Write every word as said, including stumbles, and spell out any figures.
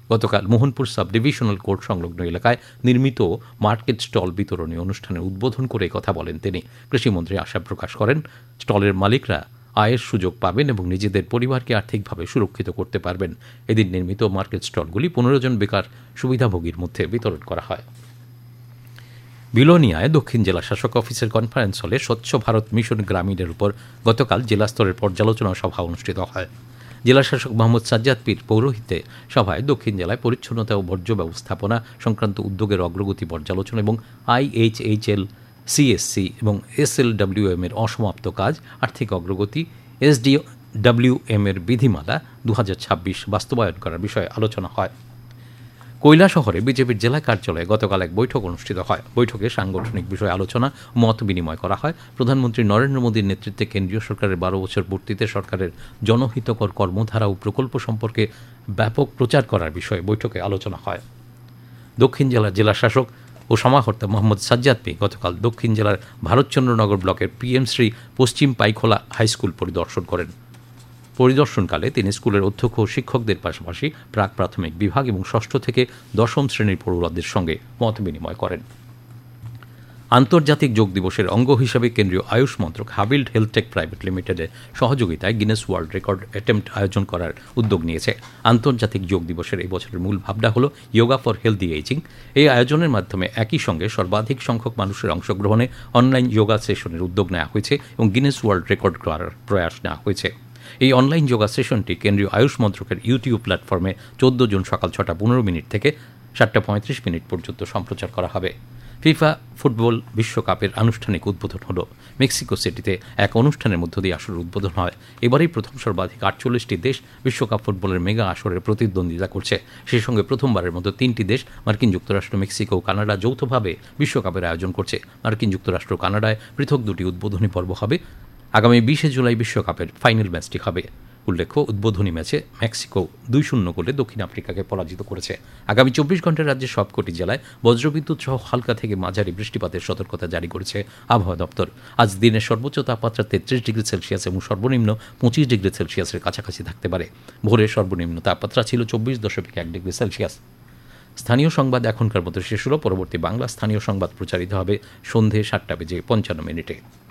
গতকাল Mohanpur sub divisional court সংলগ্ন এলাকায় নির্মিত মার্কেট স্টল বিতরণী অনুষ্ঠানে উদ্বোধন করে কথা বলেন তিনি। কৃষিমন্ত্রী আশা প্রকাশ করেন, স্টলের মালিকরা আয়ের সুযোগ পাবেন এবং নিজেদের পরিবারকে আর্থিকভাবে সুরক্ষিত করতে পারবেন। এদিন নির্মিত মার্কেট স্টলগুলি পনেরো জন বেকার সুবিধাভোগীর মধ্যে বিতরণ করা হয়। বিলোনিয়ায় দক্ষিণ জেলা শাসক অফিসের কনফারেন্স হলে স্বচ্ছ ভারত মিশন গ্রামীণের উপর গতকাল জেলা স্তরের পর্যালোচনা সভা অনুষ্ঠিত হয়। জেলা শাসক মোহাম্মদ সাজ্জাদ পীর পৌরোহিত্যে সভায় দক্ষিণ জেলায় পরিচ্ছন্নতা ও বর্জ্য ব্যবস্থাপনা সংক্রান্ত উদ্যোগের অগ্রগতি পর্যালোচনা এবং আইএইচএইচএল, সিএসসি এবং এসএলডব্লিউএম এর অসমাপ্ত কাজ, আর্থিক অগ্রগতি, এসডিডব্লিউএম এর বিধিমালা দু হাজার ছাব্বিশ বাস্তবায়ন করার বিষয়ে আলোচনা হয়। কৈলাসহরে বিজেপির জেলা কার্যালয়ে গতকাল এক বৈঠক অনুষ্ঠিত হয়। বৈঠকে সাংগঠনিক বিষয়ে আলোচনা মত বিনিময় করা হয়। প্রধানমন্ত্রী নরেন্দ্র মোদীর নেতৃত্বে কেন্দ্রীয় সরকারের বারো বছর পূর্তিতে সরকারের জনহিতকর কর্মধারা ও প্রকল্প সম্পর্কে ব্যাপক প্রচার করার বিষয়ে বৈঠকে আলোচনা হয়। দক্ষিণ জেলার জেলা শাসক ও সমাহর্তা মোহাম্মদ সাজ্জাদ পী গতকাল দক্ষিণ জেলার ভারতচন্দ্রনগর ব্লকের পিএম শ্রী পশ্চিম পাইখোলা হাইস্কুল পরিদর্শন করেন। পরিদর্শনকালে তিনি স্কুলের অধ্যক্ষ ও শিক্ষকদের পাশাপাশি প্রাক প্রাথমিক বিভাগ এবং ষষ্ঠ থেকে দশম শ্রেণীর পড়ুয়াদের সঙ্গে মত বিনিময় করেন। আন্তর্জাতিক যোগ দিবসের অঙ্গ হিসাবে কেন্দ্রীয় আয়ুষ মন্ত্রক হাবিল্ড হেলথটেক প্রাইভেট লিমিটেডের সহযোগিতায় গিনেস ওয়ার্ল্ড রেকর্ড অ্যাটেম্পট আয়োজন করার উদ্যোগ নিয়েছে। আন্তর্জাতিক যোগ দিবসের এই বছরের মূল ভাবনা হল যোগা ফর হেলদি এইজিং। এই আয়োজনের মাধ্যমে একই সঙ্গে সর্বাধিক সংখ্যক মানুষের অংশগ্রহণে অনলাইন যোগা সেশনের উদ্যোগ নেওয়া হয়েছে এবং গিনেস ওয়ার্ল্ড রেকর্ড করার প্রয়াস নেওয়া হয়েছে। এই অনলাইন যোগা সেশনটি কেন্দ্রীয় আয়ুষ মন্ত্রকের ইউটিউব প্ল্যাটফর্মে চোদ্দ জুন সকাল ছটা পনেরো মিনিট থেকে সাতটা পঁয়ত্রিশ মিনিট পর্যন্ত সম্প্রচার করা হবে। ফিফা ফুটবল বিশ্বকাপের আনুষ্ঠানিক উদ্বোধন হল। মেক্সিকো সিটিতে এক অনুষ্ঠানের মধ্য দিয়ে আসরের উদ্বোধন হয়। এবারেই প্রথম সর্বাধিক আটচল্লিশটি দেশ বিশ্বকাপ ফুটবলের মেগা আসরের প্রতিদ্বন্দ্বিতা করছে। সেই সঙ্গে প্রথমবারের মতো তিনটি দেশ মার্কিন যুক্তরাষ্ট্র, মেক্সিকো ও কানাডা যৌথভাবে বিশ্বকাপের আয়োজন করছে। মার্কিন যুক্তরাষ্ট্র ও কানাডায় পৃথক দুটি উদ্বোধনী পর্ব হবে। আগামী বিশে জুলাই বিশ্বকাপের ফাইনাল ম্যাচটি হবে। উল্লেখ্য, উদ্বোধনী ম্যাচে মেক্সিকো দুই শূন্য গোলে দক্ষিণ আফ্রিকাকে পরাজিত করেছে। আগামী চব্বিশ ঘন্টায় রাজ্যের সবকটি জেলায় বজ্রবিদ্যুৎ সহ হালকা থেকে মাঝারি বৃষ্টিপাতের সতর্কতা জারি করেছে আবহাওয়া দপ্তর। আজ দিনের সর্বোচ্চ তাপমাত্রা তেত্রিশ ডিগ্রি সেলসিয়াস এবং সর্বনিম্ন পঁচিশ ডিগ্রি সেলসিয়াসের কাছাকাছি থাকতে পারে। ভোরে সর্বনিম্ন তাপমাত্রা ছিল চব্বিশ দশমিক এক ডিগ্রি সেলসিয়াস। স্থানীয় সংবাদ এখনকার মতো শেষ হল। পরবর্তী বাংলা স্থানীয় সংবাদ প্রচারিত হবে সন্ধে সাতটা বেজে পঞ্চান্ন মিনিটে।